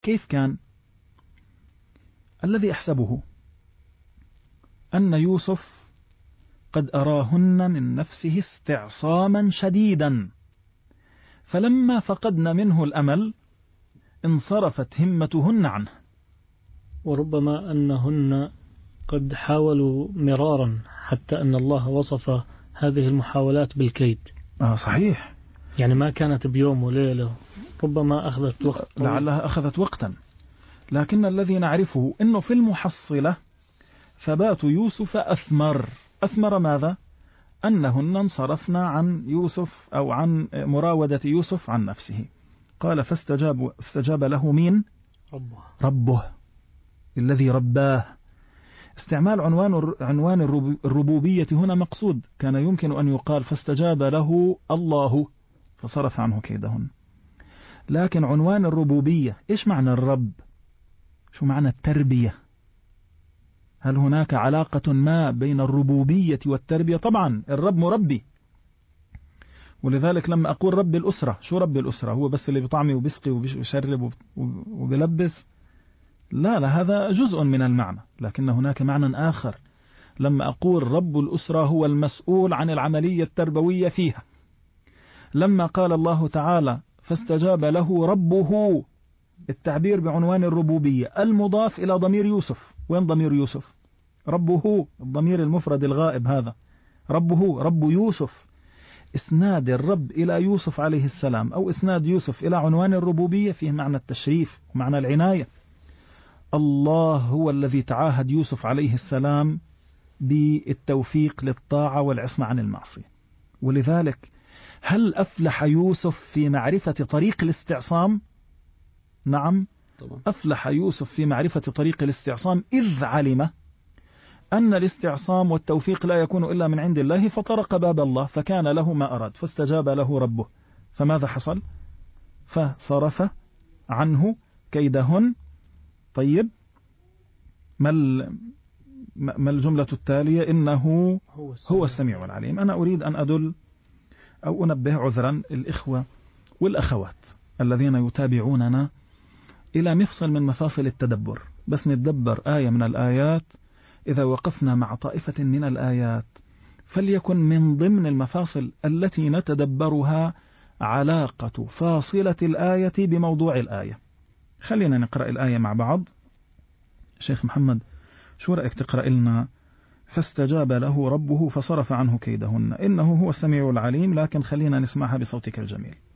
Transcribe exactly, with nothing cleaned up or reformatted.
كيف كان؟ الذي أحسبه أن يوسف قد أراهن من نفسه استعصاما شديدا، فلما فقدن منه الأمل انصرفت همتهن عنه. وربما أنهن قد حاولوا مرارا حتى أن الله وصف هذه المحاولات بالكيد. آه صحيح، يعني ما كانت بيوم وليلة، ربما أخذت وقت طويل. لعلها أخذت وقتا، لكن الذي نعرفه أنه في المحصلة ثبات يوسف أثمر. أثمر ماذا؟ أنهن انصرفنا عن يوسف أو عن مراودة يوسف عن نفسه. قال فاستجاب استجاب له مين؟ ربه, ربه الذي رباه. استعمال عنوان عنوان الربوبية هنا مقصود، كان يمكن أن يقال فاستجاب له الله فصرف عنه كيدهن، لكن عنوان الربوبية إيش معنى الرب؟ شو معنى التربية؟ هل هناك علاقة ما بين الربوبية والتربية؟ طبعا الرب مربي، ولذلك لما أقول رب الأسرة، شو رب الأسرة؟ هو بس اللي بيطعمي وبسقي وبيشرب وبيلبس؟ لا لا، هذا جزء من المعنى، لكن هناك معنى آخر. لما أقول رب الأسرة هو المسؤول عن العملية التربوية فيها. لما قال الله تعالى فاستجاب له ربه، التعبير بعنوان الربوبية المضاف إلى ضمير يوسف. وين ضمير يوسف؟ ربه، الضمير المفرد الغائب هذا، ربه رب يوسف. إسناد الرب إلى يوسف عليه السلام أو إسناد يوسف إلى عنوان الربوبية فيه معنى التشريف ومعنى العناية. الله هو الذي تعاهد يوسف عليه السلام بالتوفيق للطاعة والعصمة عن المعصية. ولذلك هل أفلح يوسف في معرفة طريق الاستعصام؟ نعم طبعا. أفلح يوسف في معرفة طريق الاستعصام إذ علم أن الاستعصام والتوفيق لا يكون إلا من عند الله، فطرق باب الله فكان له ما أراد، فاستجاب له ربه. فماذا حصل؟ فصرف عنه كيدهن. طيب، ما الجملة التالية؟ إنه هو السميع العليم. أنا أريد أن أدل أو أنبه عذرا الإخوة والأخوات الذين يتابعوننا إلى مفصل من مفاصل التدبر. بس نتدبر آية من الآيات، إذا وقفنا مع طائفة من الآيات فليكن من ضمن المفاصل التي نتدبرها علاقة فاصلة الآية بموضوع الآية. خلينا نقرأ الآية مع بعض. شيخ محمد، شو رأيك تقرأ لنا فاستجاب له ربه فصرف عنه كيدهن؟ إنه هو السميع العليم، لكن خلينا نسمعها بصوتك الجميل.